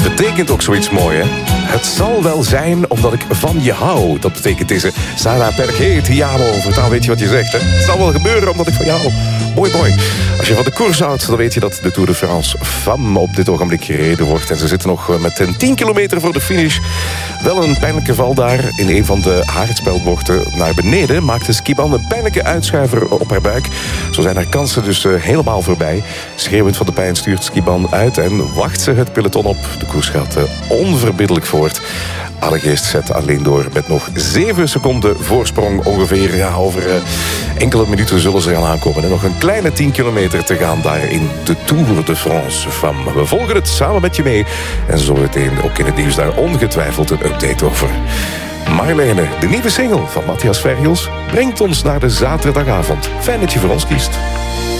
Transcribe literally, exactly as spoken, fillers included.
betekent ook zoiets mooi, hè? Het zal wel zijn omdat ik van je hou. Dat betekent deze Sara perché ti amo. Vertaal, weet je wat je zegt, hè? Het zal wel gebeuren omdat ik van jou hou. Mooi, mooi. Als je van de koers houdt, dan weet je dat de Tour de France Femme op dit ogenblik gereden wordt. En ze zitten nog met een tien kilometer voor de finish. Wel een pijnlijke val daar. In een van de haardspeldbochten naar beneden maakte Skiban een pijnlijke uitschuiver op haar buik. Zo zijn haar kansen dus uh, helemaal voorbij. Schreeuwend van de pijn stuurt Skiban uit en wacht ze het peloton op. De koers gaat uh, onverbiddelijk voort. Allegeest zet alleen door met nog zeven seconden voorsprong ongeveer. Ja, over uh, enkele minuten zullen ze gaan aankomen. En nog een kleine tien kilometer te gaan daar in de Tour de France Femme. We volgen het samen met je mee. En zo meteen ook in het nieuws daar ongetwijfeld een update over. Marlene, de nieuwe single van Matthias Vergils, brengt ons naar de zaterdagavond. Fijn dat je voor ons kiest.